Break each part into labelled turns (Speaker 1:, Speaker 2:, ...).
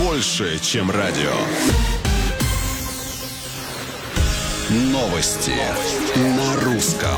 Speaker 1: больше, чем радио. Новости на русском.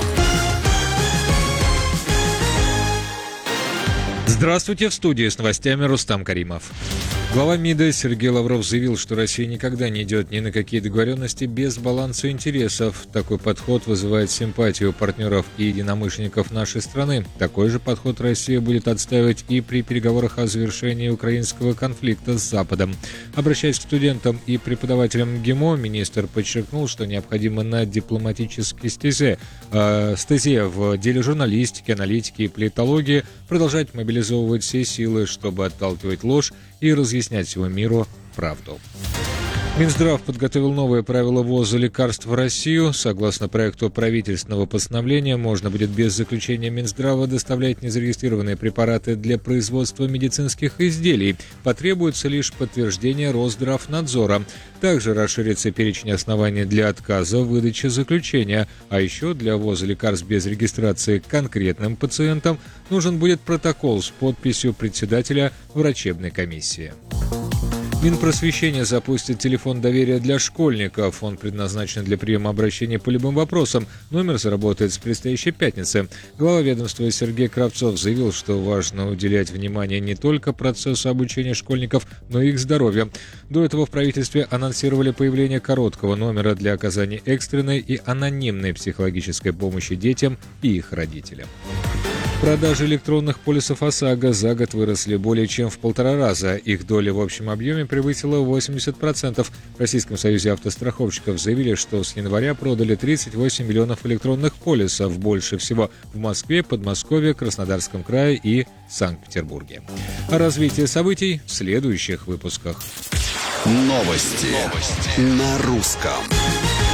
Speaker 2: Здравствуйте, в студии с новостями Рустам Каримов. Глава МИДа Сергей Лавров заявил, что Россия никогда не идет ни на какие договоренности без баланса интересов. Такой подход вызывает симпатию партнеров и единомышленников нашей страны. Такой же подход Россия будет отстаивать и при переговорах о завершении украинского конфликта с Западом. Обращаясь к студентам и преподавателям ГИМО, министр подчеркнул, что необходимо на дипломатической стезе в деле журналистики, аналитики и политологии продолжать мобилизовывать все силы, чтобы отталкивать ложь и разъяснять всему миру правду. Минздрав подготовил новые правила ввоза лекарств в Россию. Согласно проекту правительственного постановления, можно будет без заключения Минздрава доставлять незарегистрированные препараты для производства медицинских изделий. Потребуется лишь подтверждение Росздравнадзора. Также расширится перечень оснований для отказа в выдаче заключения. А еще для ввоза лекарств без регистрации конкретным пациентам нужен будет протокол с подписью председателя врачебной комиссии. Минпросвещение запустит телефон доверия для школьников. Он предназначен для приема обращений по любым вопросам. Номер заработает с предстоящей пятницы. Глава ведомства Сергей Кравцов заявил, что важно уделять внимание не только процессу обучения школьников, но и их здоровью. До этого в правительстве анонсировали появление короткого номера для оказания экстренной и анонимной психологической помощи детям и их родителям. Продажи электронных полисов ОСАГО за год выросли более чем в 1,5 раза. Их доля в общем объеме превысила 80%. В Российском союзе автостраховщиков заявили, что с января продали 38 миллионов электронных полисов. Больше всего в Москве, Подмосковье, Краснодарском крае и Санкт-Петербурге. О развитии событий в следующих выпусках.
Speaker 1: Новости на русском.